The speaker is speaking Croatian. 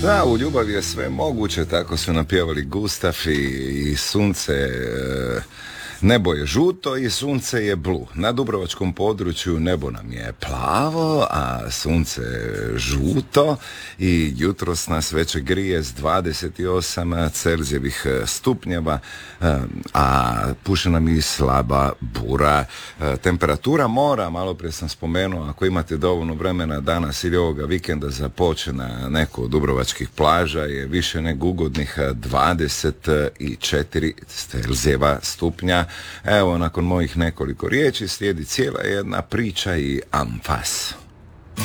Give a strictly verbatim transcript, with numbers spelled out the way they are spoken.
Da, u ljubavi je sve moguće, tako su napjevali Gustav i, i sunce, e, nebo je žuto i sunce je blu. Na dubrovačkom području nebo nam je plavo, a sunce žuto i jutros nas već grije s dvadeset osam Celzijevih stupnjeva, a puše nam i slaba bura. Temperatura mora, malo prije sam spomenuo, ako imate dovoljno vremena danas ili ovoga vikenda za poći na neku od dubrovačkih plaža, je više nego ugodnih dvadeset četiri Celzijeva stupnja. Evo, nakon mojih nekoliko riječi slijedi cijela jedna priča i amfas.